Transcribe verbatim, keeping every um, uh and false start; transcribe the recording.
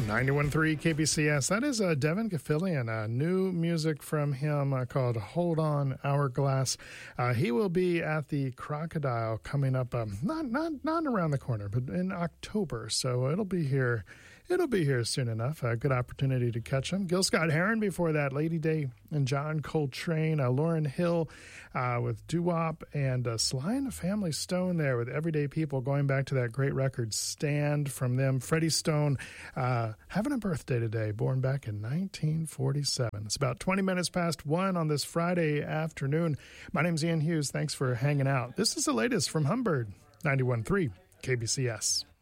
ninety-one point three K B C S. That is uh, Devin Gafilian. Uh, new music from him uh, called Hold On Hourglass. Uh, he will be at the Crocodile coming up, um, not not not around the corner, but in October. So it'll be here. It'll be here soon enough. A good opportunity to catch him. Gil Scott-Heron before that, Lady Day and John Coltrane, uh, Lauren Hill uh, with doo-wop, and uh, Sly and the Family Stone there with Everyday People, going back to that great record Stand from them. Freddie Stone uh, having a birthday today, born back in nineteen forty-seven. It's about twenty minutes past one on this Friday afternoon. My name's Ian Hughes. Thanks for hanging out. This is the latest from Humbird, ninety-one point three K B C S.